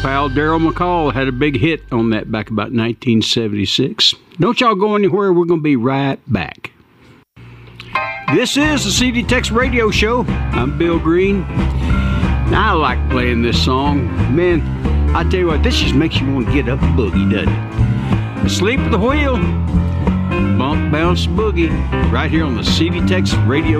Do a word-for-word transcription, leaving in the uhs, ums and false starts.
pal Daryl McCall had a big hit on that back about nineteen seventy-six. Don't y'all go anywhere. We're going to be right back. This is the C D Tex Radio Show. I'm Bill Green. I like playing this song. Man, I tell you what, this just makes you want to get up and boogie, doesn't it? Asleep at the wheel, bump, bounce, boogie, right here on the C D Tex Radio